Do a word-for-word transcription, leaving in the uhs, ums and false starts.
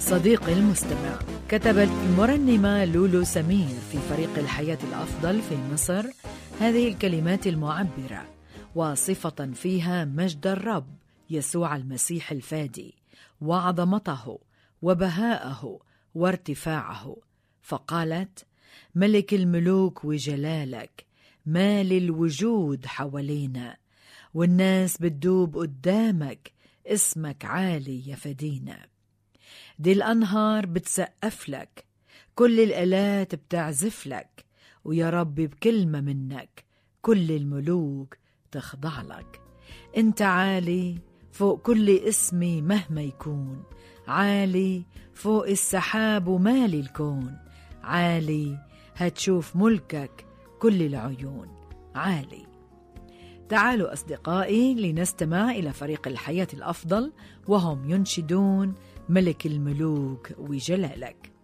صديقي المستمع، كتبت المرنمة لولو سمير في فريق الحياة الأفضل في مصر هذه الكلمات المعبرة وصفة فيها مجد الرب يسوع المسيح الفادي وعظمته وبهاءه وارتفاعه، فقالت: ملك الملوك وجلالك مال الوجود حوالينا، والناس بتدوب قدامك، اسمك عالي يا فدينا. دي الأنهار بتسقف لك، كل الآلات بتعزف لك، ويا رب بكلمة منك كل الملوك تخضع لك. انت عالي فوق كل اسمي مهما يكون، عالي فوق السحاب ومالي الكون، عالي هتشوف ملكك كل العيون، عالي. تعالوا أصدقائي لنستمع إلى فريق الحياة الأفضل وهم ينشدون ملك الملوك وجلالك.